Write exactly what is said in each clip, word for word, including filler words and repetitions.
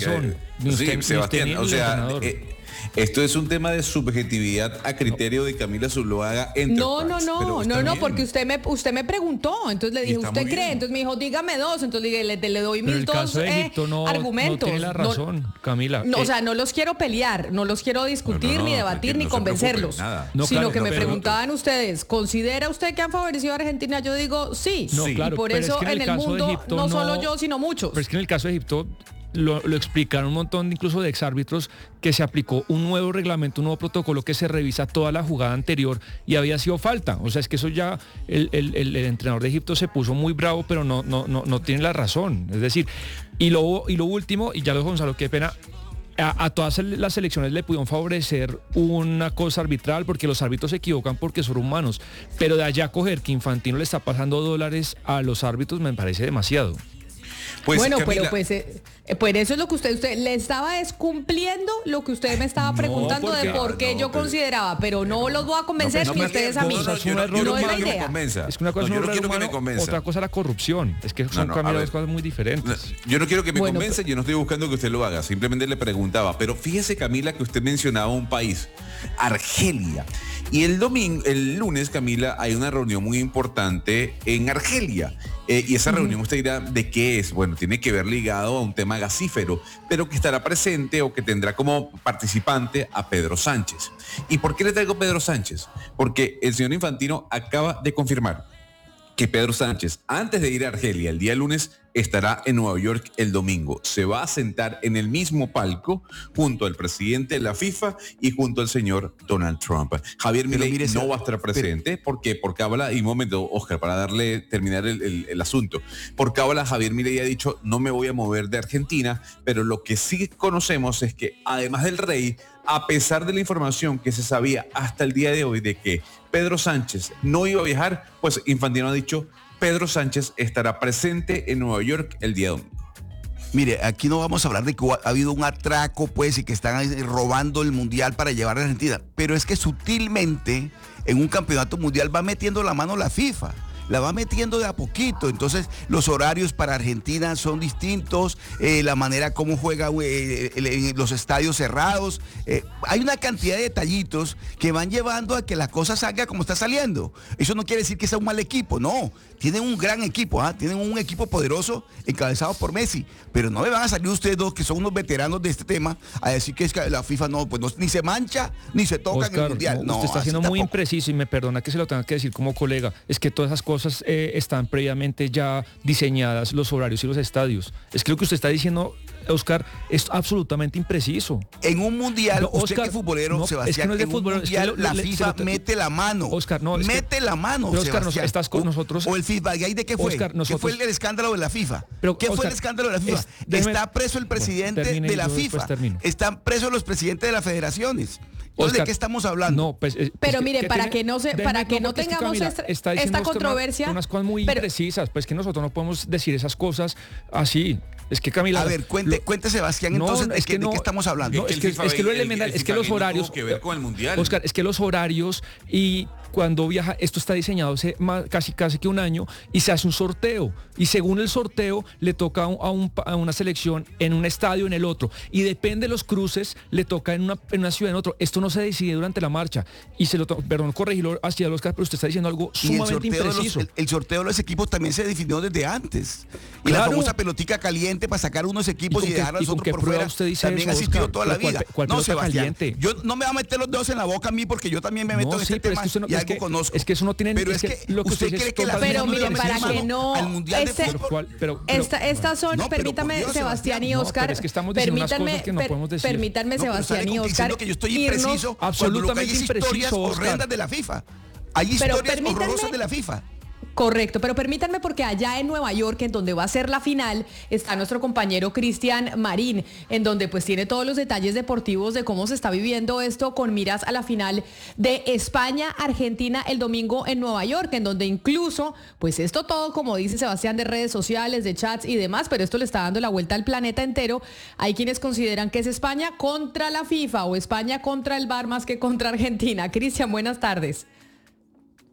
Son, Eh, sí, usted, Sebastián, o sea, eh, esto es un tema de subjetividad a criterio no. de Camila Zuluaga Enterprise. No, no, no, no, no, porque usted me usted me preguntó, entonces le dije, ¿usted cree? Bien. Entonces me dijo, dígame dos, entonces le, le, le doy Pero mis dos eh, no, argumentos. No tiene la razón, no, Camila. No, eh, o sea, no los quiero pelear, no los quiero discutir, no, no, ni debatir, ni convencerlos, no, sino claro, que no, me pero, preguntaban ustedes, ¿considera usted que han favorecido a Argentina? Yo digo, sí, no, y claro, por eso es que en en el, el mundo, Egipto, no, no solo yo, sino muchos. Pero es que en el caso de Egipto Lo, lo explicaron un montón incluso de exárbitros que se aplicó un nuevo reglamento, un nuevo protocolo que se revisa toda la jugada anterior y había sido falta. O sea, es que eso ya el, el, el, el entrenador de Egipto se puso muy bravo, pero no, no, no, no tiene la razón. Es decir, y lo, y lo último, y ya lo Gonzalo, qué pena, a, a todas las selecciones le pudieron favorecer una cosa arbitral porque los árbitros se equivocan porque son humanos. Pero de allá a coger que Infantino le está pasando dólares a los árbitros me parece demasiado. Pues, bueno, Camila, pero pues, eh, pues eso es lo que usted, usted le estaba descumpliendo lo que usted me estaba preguntando no porque, de por qué no, yo pero, consideraba, pero no los voy a convencer no, ni ustedes a mí. No, no, yo no, yo no, no es la idea. Es que una cosa no, es un error humano, otra cosa es la corrupción. Es que son no, no, dos cosas muy diferentes. Yo no quiero que me bueno, convenza, pero, yo no estoy buscando que usted lo haga, simplemente le preguntaba. Pero fíjese, Camila, que usted mencionaba un país, Argelia. Y el domingo, el lunes, Camila, hay una reunión muy importante en Argelia. Eh, y esa reunión, usted dirá, ¿de qué es? Bueno, tiene que ver ligado a un tema gasífero, pero que estará presente o que tendrá como participante a Pedro Sánchez. ¿Y por qué le traigo Pedro Sánchez? Porque el señor Infantino acaba de confirmar que Pedro Sánchez, antes de ir a Argelia el día lunes, estará en Nueva York el domingo. Se va a sentar en el mismo palco junto al presidente de la FIFA y junto al señor Donald Trump. Javier Milei no va a estar presente. Pero, ¿por qué? Porque habla, y un momento, Oscar, para darle, terminar el, el, el asunto. Porque habla, Javier Milei ha dicho, no me voy a mover de Argentina, pero lo que sí conocemos es que, además del rey, a pesar de la información que se sabía hasta el día de hoy de que Pedro Sánchez no iba a viajar, pues Infantino ha dicho, Pedro Sánchez estará presente en Nueva York el día domingo. Mire, aquí no vamos a hablar de que ha habido un atraco, pues, y que están robando el mundial para llevar a Argentina, pero es que sutilmente en un campeonato mundial va metiendo la mano la FIFA. La va metiendo de a poquito, entonces los horarios para Argentina son distintos, eh, la manera como juega eh, en los estadios cerrados, eh, hay una cantidad de detallitos que van llevando a que la cosa salga como está saliendo. Eso no quiere decir que sea un mal equipo, no, tienen un gran equipo, ¿eh? Tienen un equipo poderoso encabezado por Messi, pero no me van a salir ustedes dos que son unos veteranos de este tema a decir que es que la FIFA no, pues no, ni se mancha ni se toca Oscar, en el mundial. No, no, usted está siendo muy tampoco. impreciso y me perdona que se lo tenga que decir como colega, es que todas esas cosas Eh, están previamente ya diseñadas, los horarios y los estadios. Es que lo que usted está diciendo, Oscar, es absolutamente impreciso. En un mundial, no, usted Oscar, que es futbolero, no, Sebastián, es que no es de en fútbol, un mundial, es que lo, la le, FIFA lo, mete la mano. Oscar, no, es mete que, la mano, pero Oscar, Sebastián. Nos, estás con nosotros. O el FIFA, ¿y ahí de qué fue? Oscar, nosotros, ¿Qué fue el escándalo de la FIFA? Pero, ¿Qué Oscar, fue el escándalo de la FIFA? Es, déjeme, Está preso el presidente bueno, de la FIFA. Están presos los presidentes de las federaciones. Oscar, ¿de qué estamos hablando? No, pues, eh, pero es mire, que, para tiene, que no se, para que no tengamos Camila, esta, esta controversia, unas, unas cosas muy pero, imprecisas, pues que nosotros no podemos decir esas cosas así. Es que Camila. A ver, cuente, lo, cuente Sebastián, no, entonces, es ¿de, que qué, no, ¿de qué estamos hablando? No, es, que, es que lo elemental, es que los horarios. No que ver con el mundial. Oscar, es que los horarios y cuando viaja, esto está diseñado hace más, casi casi que un año y se hace un sorteo y según el sorteo le toca a, un, a, un, a una selección en un estadio en el otro y depende de los cruces le toca en una, en una ciudad en otro. Esto no se decide durante la marcha y se lo to- perdón, corregirlo hacia los Oscar, pero usted está diciendo algo sumamente el impreciso. Los, el, el sorteo de los equipos también se definió desde antes. Y claro, la famosa pelotica caliente para sacar unos equipos y, y dejar a los otros por fuera usted dice también eso, asistió Oscar, toda la vida. ¿Cuál, cuál no, Sebastián, caliente? yo no me voy a meter los dedos en la boca a mí porque yo también me meto no, en sí, este tema es que no, y es algo que, conozco. Es que eso no tiene... Pero es que, es que lo que usted, usted cree que la Pero mire, para que no... al mundial este, de fútbol. Pero, pero, esta, estas son, no, permítanme, Dios, Sebastián y Oscar, no, es que estamos permítanme, que no podemos decir. Permítanme, no, Sebastián y Oscar, que yo estoy impreciso, absolutamente impreciso, horrendas de la FIFA. Hay historias horrorosas de la FIFA. Correcto, pero permítanme porque allá en Nueva York, en donde va a ser la final, está nuestro compañero Cristian Marín, en donde pues tiene todos los detalles deportivos de cómo se está viviendo esto con miras a la final de España-Argentina el domingo en Nueva York, en donde incluso, pues esto todo, como dice Sebastián, de redes sociales, de chats y demás, pero esto le está dando la vuelta al planeta entero. Hay quienes consideran que es España contra la FIFA o España contra el V A R más que contra Argentina. Cristian, buenas tardes.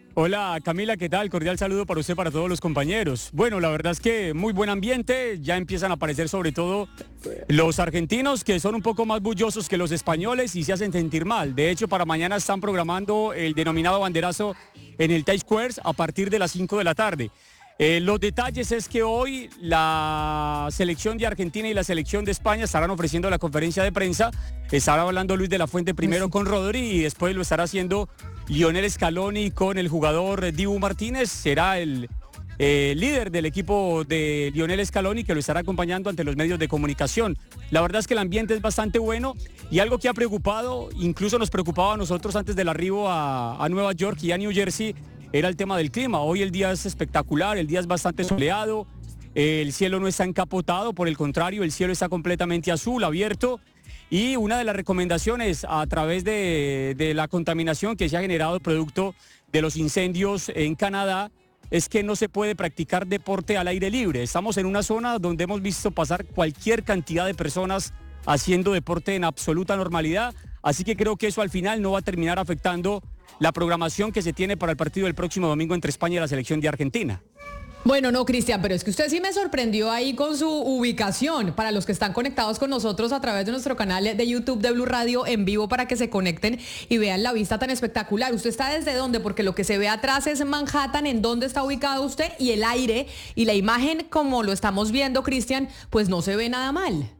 Hola Camila, ¿qué tal? Cordial saludo para usted, para todos los compañeros. Bueno, la verdad es que muy buen ambiente, ya empiezan a aparecer sobre todo los argentinos que son un poco más bullosos que los españoles y se hacen sentir mal. De hecho, para mañana están programando el denominado banderazo en el Times Square a partir de las cinco de la tarde. Eh, los detalles es que hoy la selección de Argentina y la selección de España estarán ofreciendo la conferencia de prensa. Estará hablando Luis de la Fuente primero con Rodri y después lo estará haciendo Lionel Scaloni con el jugador Dibu Martínez. Será el eh, líder del equipo de Lionel Scaloni que lo estará acompañando ante los medios de comunicación. La verdad es que el ambiente es bastante bueno y algo que ha preocupado, incluso nos preocupaba a nosotros antes del arribo a, a Nueva York y a New Jersey, era el tema del clima. Hoy el día es espectacular, el día es bastante soleado, el cielo no está encapotado, por el contrario, el cielo está completamente azul, abierto. Y una de las recomendaciones a través de, de la contaminación que se ha generado producto de los incendios en Canadá es que no se puede practicar deporte al aire libre. Estamos en una zona donde hemos visto pasar cualquier cantidad de personas haciendo deporte en absoluta normalidad, así que creo que eso al final no va a terminar afectando la programación que se tiene para el partido del próximo domingo entre España y la selección de Argentina. Bueno, no, Cristian, pero es que usted sí me sorprendió ahí con su ubicación. Para los que están conectados con nosotros a través de nuestro canal de YouTube de Blue Radio en vivo para que se conecten y vean la vista tan espectacular. ¿Usted está desde dónde? Porque lo que se ve atrás es Manhattan, ¿en dónde está ubicado usted? Y el aire y la imagen, como lo estamos viendo, Cristian, pues no se ve nada mal.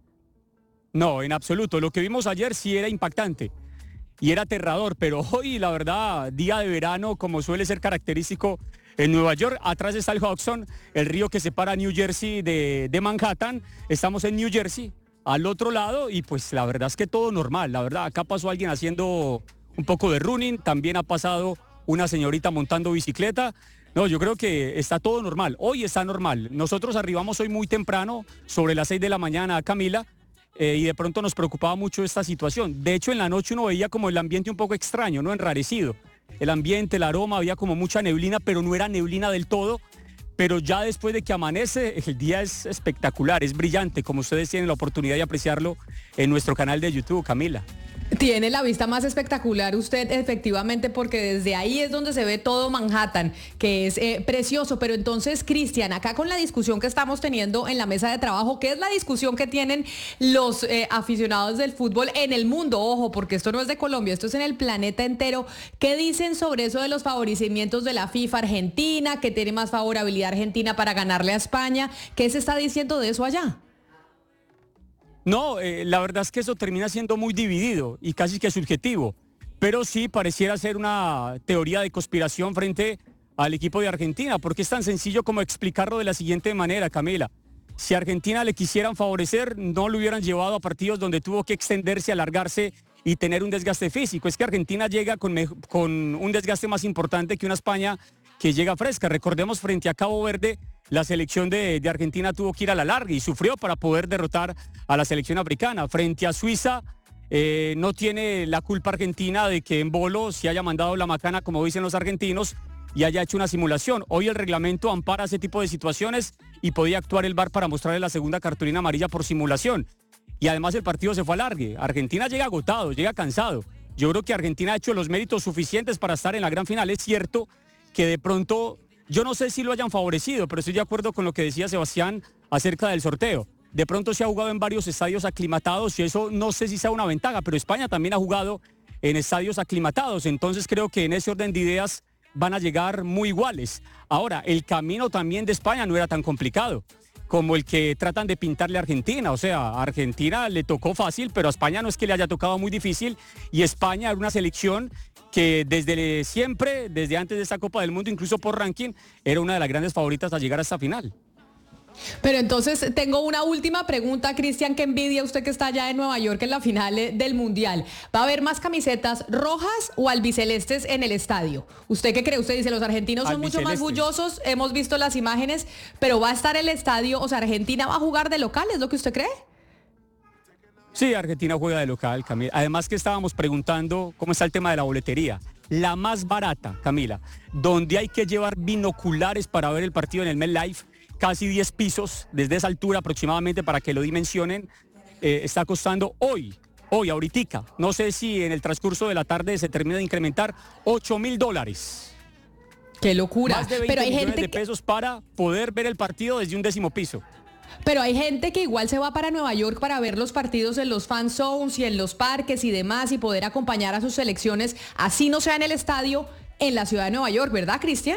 No, en absoluto. Lo que vimos ayer sí era impactante y era aterrador, pero hoy, la verdad, día de verano, como suele ser característico en Nueva York, atrás está el Hudson, el río que separa New Jersey de, de Manhattan. Estamos en New Jersey, al otro lado, y pues la verdad es que todo normal. La verdad, acá pasó alguien haciendo un poco de running, también ha pasado una señorita montando bicicleta. No, yo creo que está todo normal. Hoy está normal. Nosotros arribamos hoy muy temprano, sobre las seis de la mañana, Camila, eh, y de pronto nos preocupaba mucho esta situación. De hecho, en la noche uno veía como el ambiente un poco extraño, ¿no? Enrarecido. El ambiente, el aroma, había como mucha neblina, pero no era neblina del todo. Pero ya después de que amanece, el día es espectacular, es brillante, como ustedes tienen la oportunidad de apreciarlo en nuestro canal de YouTube, Camila. Tiene la vista más espectacular usted, efectivamente, porque desde ahí es donde se ve todo Manhattan, que es eh, precioso. Pero entonces, Cristian, acá con la discusión que estamos teniendo en la mesa de trabajo, ¿qué es la discusión que tienen los eh, aficionados del fútbol en el mundo? Ojo, porque esto no es de Colombia, esto es en el planeta entero. ¿Qué dicen sobre eso de los favorecimientos de la FIFA Argentina, que tiene más favorabilidad Argentina para ganarle a España? ¿Qué se está diciendo de eso allá? No, eh, la verdad es que eso termina siendo muy dividido y casi que subjetivo, pero sí pareciera ser una teoría de conspiración frente al equipo de Argentina, porque es tan sencillo como explicarlo de la siguiente manera, Camila. Si a Argentina le quisieran favorecer, no lo hubieran llevado a partidos donde tuvo que extenderse, alargarse y tener un desgaste físico. Es que Argentina llega con, con un desgaste más importante que una España que llega fresca. Recordemos, frente a Cabo Verde, la selección de, de Argentina tuvo que ir a la larga y sufrió para poder derrotar a la selección africana. Frente a Suiza, eh, no tiene la culpa Argentina de que en Bolo se haya mandado la macana, como dicen los argentinos, y haya hecho una simulación. Hoy el reglamento ampara ese tipo de situaciones y podía actuar el V A R para mostrarle la segunda cartulina amarilla por simulación. Y además el partido se fue a largue. Argentina llega agotado, llega cansado. Yo creo que Argentina ha hecho los méritos suficientes para estar en la gran final. Es cierto que de pronto, yo no sé si lo hayan favorecido, pero estoy de acuerdo con lo que decía Sebastián acerca del sorteo. De pronto se ha jugado en varios estadios aclimatados y eso no sé si sea una ventaja, pero España también ha jugado en estadios aclimatados, entonces creo que en ese orden de ideas van a llegar muy iguales. Ahora, el camino también de España no era tan complicado como el que tratan de pintarle a Argentina. O sea, a Argentina le tocó fácil, pero a España no es que le haya tocado muy difícil, y España era una selección que desde siempre, desde antes de esta Copa del Mundo, incluso por ranking, era una de las grandes favoritas a llegar a esta final. Pero entonces tengo una última pregunta, Cristian, que envidia usted que está allá en Nueva York en la final del Mundial. ¿Va a haber más camisetas rojas o albicelestes en el estadio? ¿Usted qué cree? Usted dice, los argentinos son mucho más bullosos, hemos visto las imágenes, pero ¿va a estar el estadio? O sea, ¿Argentina va a jugar de local? ¿Es lo que usted cree? Sí, Argentina juega de local, Camila. Además que estábamos preguntando cómo está el tema de la boletería. La más barata, Camila, donde hay que llevar binoculares para ver el partido en el MetLife, casi diez pisos, desde esa altura aproximadamente, para que lo dimensionen, eh, está costando hoy, hoy, ahoritica, no sé si en el transcurso de la tarde se termina de incrementar, ocho mil dólares. Qué locura. Más de veinte pero hay millones gente de pesos que... para poder ver el partido desde un décimo piso. Pero hay gente que igual se va para Nueva York para ver los partidos en los fan zones y en los parques y demás y poder acompañar a sus selecciones, así no sea en el estadio, en la ciudad de Nueva York, ¿verdad, Cristian?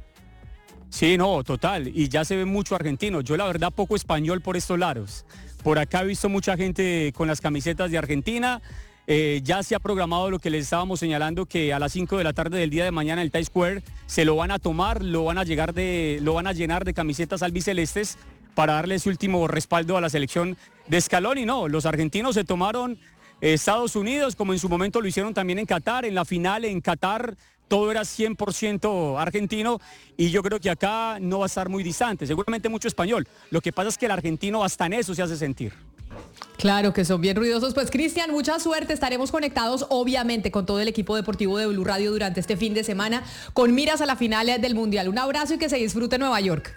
Sí, no, total. Y ya se ve mucho argentino. Yo la verdad poco español por estos lados. Por acá he visto mucha gente con las camisetas de Argentina. Eh, ya se ha programado lo que les estábamos señalando, que a las cinco de la tarde del día de mañana el Times Square se lo van a tomar, lo van a, llegar de, lo van a llenar de camisetas albicelestes para darle ese último respaldo a la selección de Scaloni. No, los argentinos se tomaron eh, Estados Unidos, como en su momento lo hicieron también en Qatar, en la final en Qatar. Todo era cien por ciento argentino y yo creo que acá no va a estar muy distante, seguramente mucho español. Lo que pasa es que el argentino hasta en eso se hace sentir. Claro que son bien ruidosos. Pues Cristian, mucha suerte. Estaremos conectados obviamente con todo el equipo deportivo de Blue Radio durante este fin de semana con miras a la final del Mundial. Un abrazo y que se disfrute Nueva York.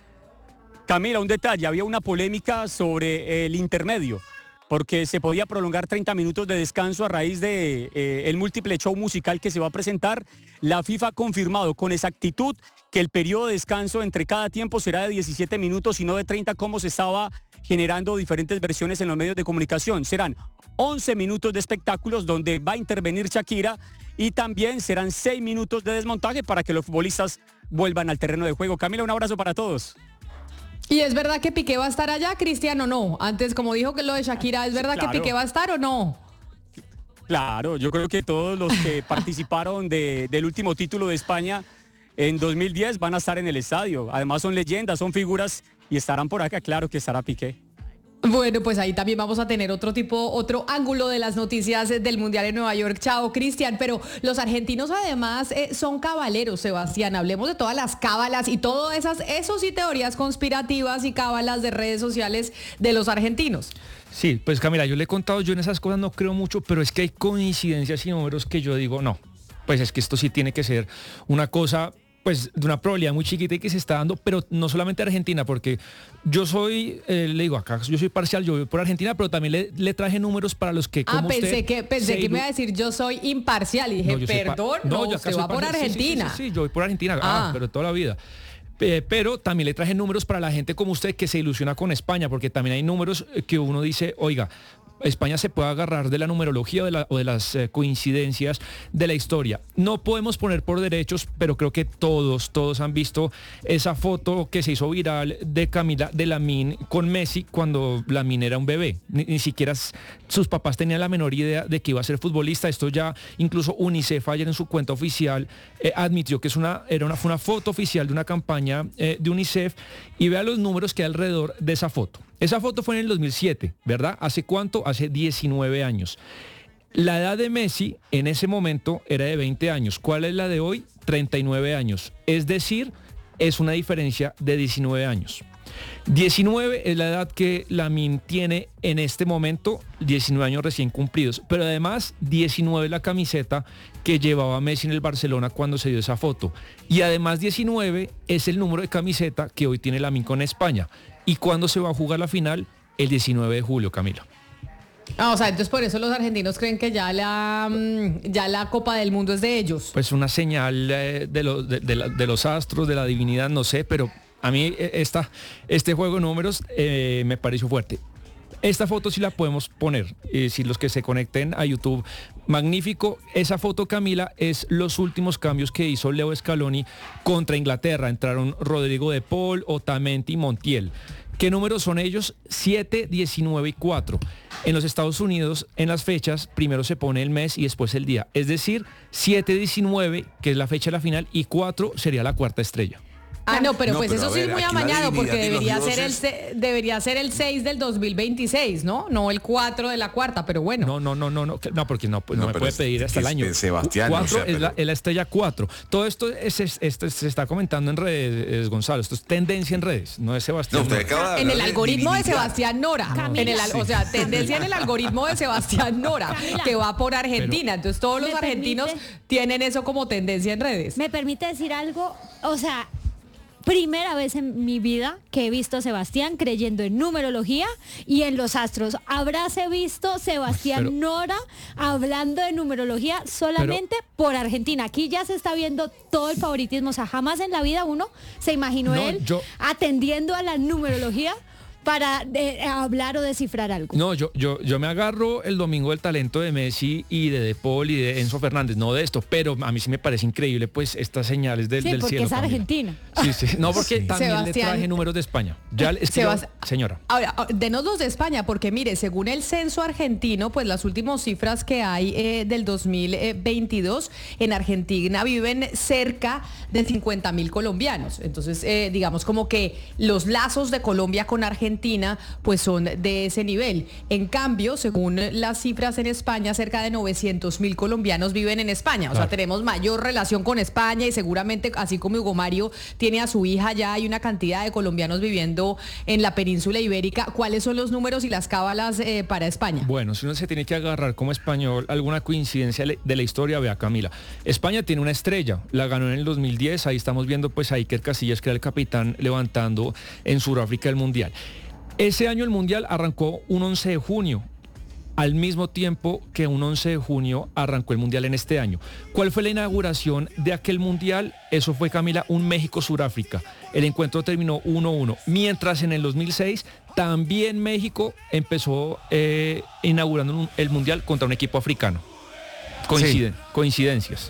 Camila, un detalle, había una polémica sobre el intermedio, porque se podía prolongar treinta minutos de descanso a raíz de eh, el múltiple show musical que se va a presentar. La FIFA ha confirmado con exactitud que el periodo de descanso entre cada tiempo será de diecisiete minutos y no de treinta, como se estaba generando diferentes versiones en los medios de comunicación. Serán once minutos de espectáculos donde va a intervenir Shakira y también serán seis minutos de desmontaje para que los futbolistas vuelvan al terreno de juego. Camila, un abrazo para todos. ¿Y es verdad que Piqué va a estar allá, Cristian, o no? Antes, como dijo que lo de Shakira, ¿es verdad claro. que Piqué va a estar o no? Claro, yo creo que todos los que participaron de, del último título de España en dos mil diez van a estar en el estadio. Además son leyendas, son figuras y estarán por acá, claro que estará Piqué. Bueno, pues ahí también vamos a tener otro tipo, otro ángulo de las noticias del Mundial en Nueva York. Chao, Cristian. Pero los argentinos además eh, son cabaleros, Sebastián. Hablemos de todas las cábalas y todas esas, esos y teorías conspirativas y cábalas de redes sociales de los argentinos. Sí, pues Camila, yo le he contado, yo en esas cosas no creo mucho, pero es que hay coincidencias y números que yo digo, no, pues es que esto sí tiene que ser una cosa... pues de una probabilidad muy chiquita y que se está dando, pero no solamente Argentina, porque yo soy, eh, le digo acá, yo soy parcial, yo voy por Argentina, pero también le, le traje números para los que... Como ah, pensé usted, que pensé que me iba a decir yo soy imparcial y dije, no, perdón, no, no usted va por Argentina. Sí, sí, sí, sí, yo voy por Argentina, ah, ah pero toda la vida. Eh, pero también le traje números para la gente como usted que se ilusiona con España, porque también hay números que uno dice, oiga, España se puede agarrar de la numerología o de, la, o de las eh, coincidencias de la historia. No podemos poner por derechos, pero creo que todos, todos han visto esa foto que se hizo viral de Camila, de Lamine con Messi cuando Lamine era un bebé. Ni, ni siquiera sus papás tenían la menor idea de que iba a ser futbolista. Esto ya incluso UNICEF ayer en su cuenta oficial eh, admitió que es una, era una, fue una foto oficial de una campaña eh, de UNICEF y vea los números que hay alrededor de esa foto. Esa foto fue en el dos mil siete, ¿verdad? ¿Hace cuánto? Hace diecinueve años. La edad de Messi en ese momento era de veinte años. ¿Cuál es la de hoy? treinta y nueve años. Es decir, es una diferencia de diecinueve años. diecinueve es la edad que Lamine tiene en este momento, diecinueve años recién cumplidos. Pero además, diecinueve es la camiseta que llevaba Messi en el Barcelona cuando se dio esa foto. Y además, diecinueve es el número de camiseta que hoy tiene Lamine con España. ¿Y cuándo se va a jugar la final? El diecinueve de julio, Camila. Ah, o sea, entonces por eso los argentinos creen que ya la, ya la Copa del Mundo es de ellos. Pues una señal eh, de, lo, de, de, la, de los astros, de la divinidad, no sé, pero a mí esta, este juego de números eh, me pareció fuerte. Esta foto sí la podemos poner, eh, si los que se conecten a YouTube, magnífico. Esa foto, Camila, es los últimos cambios que hizo Leo Scaloni contra Inglaterra. Entraron Rodrigo de Paul, Otamendi y Montiel. ¿Qué números son ellos? siete, diecinueve y cuatro. En los Estados Unidos, en las fechas, primero se pone el mes y después el día. Es decir, siete, diecinueve, que es la fecha de la final, y cuatro sería la cuarta estrella. Ah, no, pero no, pues pero eso sí es muy amañado porque debería ser, el, debería ser el seis del dos mil veintiséis, ¿no? No el cuatro de la cuarta, pero bueno. No, no, no, no, no, no porque no, no, no me puede es, pedir hasta el año. Sebastián, cuatro o sea, pero... es, la, es la estrella cuatro. Todo esto es, es, es, se está comentando en redes, Gonzalo. Esto es tendencia en redes, no es Sebastián. No, Nora. En el algoritmo de Sebastián Nora. No. En el, o sea, tendencia en el algoritmo de Sebastián Nora, Camila, que va por Argentina. Pero, entonces todos los argentinos permite, tienen eso como tendencia en redes. ¿Me permite decir algo? O sea... primera vez en mi vida que he visto a Sebastián creyendo en numerología y en los astros. Habráse visto Sebastián pero, Nora hablando de numerología solamente pero, por Argentina. Aquí ya se está viendo todo el favoritismo. O sea, jamás en la vida uno se imaginó no, él yo, atendiendo a la numerología para de, hablar o descifrar algo. No, yo, yo, yo me agarro el domingo del talento de Messi y de De Paul y de Enzo Fernández, no de esto, pero a mí sí me parece increíble pues estas señales del, sí, del cielo. Sí, porque es Argentina. Sí, sí. No, porque sí. también Sebastián, le traje números de España. Ya es que yo, señora. Ahora, denos los de España, porque mire, según el censo argentino, pues las últimas cifras que hay eh, del dos mil veintidós, en Argentina viven cerca de cincuenta mil colombianos. Entonces, eh, digamos como que los lazos de Colombia con Argentina Argentina pues son de ese nivel. En cambio, según las cifras en España, cerca de novecientos mil colombianos viven en España. O claro. sea, tenemos mayor relación con España y seguramente, así como Hugo Mario tiene a su hija, ya hay una cantidad de colombianos viviendo en la península ibérica. ¿Cuáles son los números y las cábalas eh, para España? Bueno, si uno se tiene que agarrar como español alguna coincidencia de la historia, vea Camila. España tiene una estrella, la ganó en el dos mil diez, ahí estamos viendo pues a Iker Casillas, que era el capitán, levantando en Sudáfrica el Mundial. Ese año el Mundial arrancó un once de junio, al mismo tiempo que un once de junio arrancó el Mundial en este año. ¿Cuál fue la inauguración de aquel Mundial? Eso fue, Camila, un México-Sudáfrica. El encuentro terminó uno a uno, mientras en el dos mil seis también México empezó eh, inaugurando el Mundial contra un equipo africano. Coinciden, sí. Coincidencias.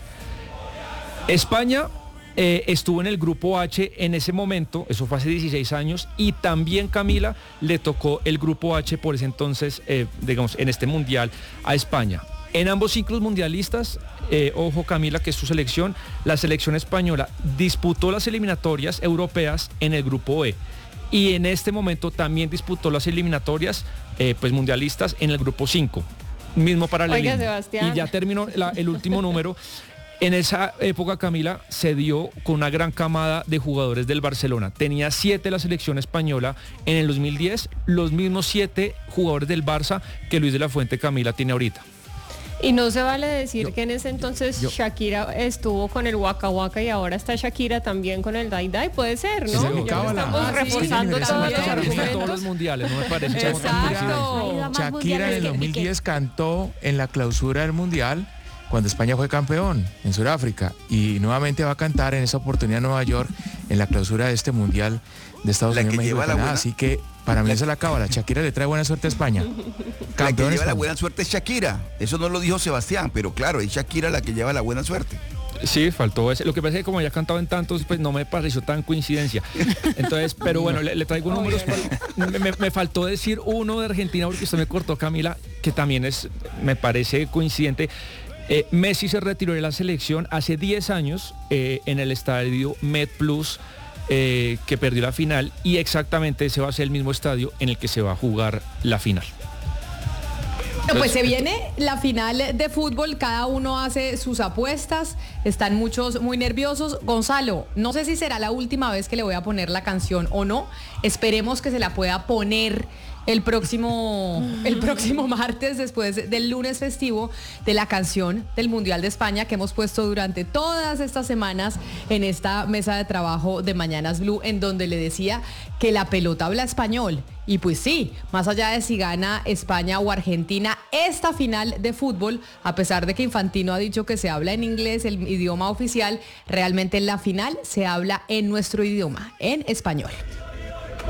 España Eh, estuvo en el grupo H en ese momento, eso fue hace dieciséis años, y también, Camila, le tocó el grupo H por ese entonces, eh, digamos, en este mundial a España. En ambos ciclos mundialistas, eh, ojo, Camila, que es su selección, la selección española disputó las eliminatorias europeas en el grupo E. Y en este momento también disputó las eliminatorias eh, pues, mundialistas en el grupo cinco. Mismo paralelismo. Oiga, Sebastián. Y ya terminó la, el último número. En esa época, Camila, se dio con una gran camada de jugadores del Barcelona. Tenía siete la selección española en el dos mil diez, los mismos siete jugadores del Barça que Luis de la Fuente, Camila, tiene ahorita. Y no se vale decir yo, que en ese entonces yo, Shakira estuvo con el Waka Waka y ahora está Shakira también con el Dai Dai. Puede ser, ¿no? Sí, sí, estamos ah, reforzando sí, todos sí, los argumentos. Todos los mundiales, no me parece. Exacto. Shakira en el dos mil diez cantó en la clausura del Mundial cuando España fue campeón en Sudáfrica, y nuevamente va a cantar en esa oportunidad en Nueva York en la clausura de este Mundial de Estados Unidos, México y Canadá. Así que para mí la... esa es la cábala. Shakira le trae buena suerte a España. La que lleva la buena suerte es Shakira. Eso no lo dijo Sebastián, pero claro, es Shakira la que lleva la buena suerte. Sí, faltó ese. Lo que pasa es que como ya cantado en tantos, pues no me pareció tan coincidencia. Entonces, pero bueno, le, le traigo números. Para, me, me faltó decir uno de Argentina, porque usted me cortó, Camila, que también es, me parece coincidente. Eh, Messi se retiró de la selección hace diez años eh, en el estadio MedPlus, eh, que perdió la final, y exactamente ese va a ser el mismo estadio en el que se va a jugar la final. No, pues se viene la final de fútbol, cada uno hace sus apuestas, están muchos muy nerviosos. Gonzalo, no sé si será la última vez que le voy a poner la canción o no, esperemos que se la pueda poner el próximo, el próximo martes, después del lunes festivo, de la canción del Mundial de España que hemos puesto durante todas estas semanas en esta mesa de trabajo de Mañanas Blue, en donde le decía que la pelota habla español. Y pues sí, más allá de si gana España o Argentina, esta final de fútbol, a pesar de que Infantino ha dicho que se habla en inglés, el idioma oficial, realmente en la final se habla en nuestro idioma, en español.